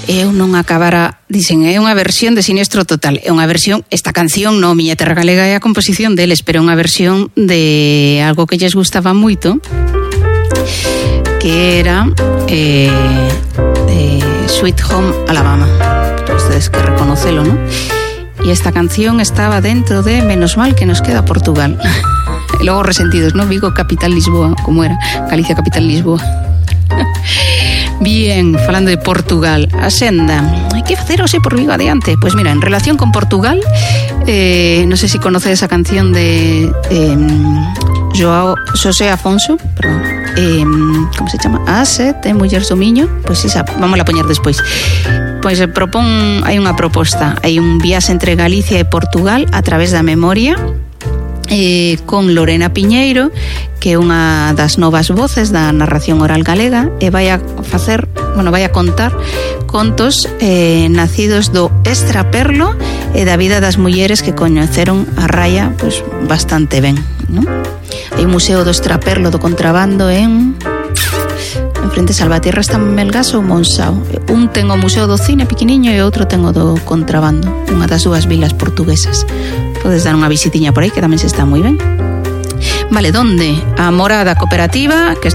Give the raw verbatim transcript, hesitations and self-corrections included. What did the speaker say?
eu non acabara, dicen, é unha versión de Sinistro Total, é unha versión, esta canción non, Miña Terra Galega é a composición deles, pero é unha versión de algo que lles gustaba moito, que era eh, eh, Sweet Home Alabama. Ustedes que reconocelo, ¿no? Y esta canción estaba dentro de Menos mal que nos queda Portugal. E logo Resentidos, ¿no? Vigo, capital Lisboa, como era? Galicia, capital Lisboa. Bien, falando de Portugal, a senda, hai que facer ose por Vigo adiante. Pois mira, en relación con Portugal, eh, non sei se conoce esa canción de eh, Joao José Afonso, perdón, eh, como se chama? A sete mulleres do Miño. Pois esa, vamos a poñer despois. Pois propón, hai unha proposta, hai un viaxe entre Galicia e Portugal a través da memoria, eh, con Lorena Piñeiro, que é unha das novas voces da narración oral galega, e vai a facer, bueno, vai a contar contos eh, nacidos do extraperlo e da vida das mulleres que coñeceron a raia pois bastante ben, non? Hai un museo do extraperlo do contrabando en en frente a Salvatierra, está en Melgas ou Monsao. Un ten o museo do cine pequeniño e outro ten o do contrabando, unha das dúas vilas portuguesas. Podes dar unha visitiña por aí, que tamén se está moi ben. Vale, donde? A morada cooperativa, que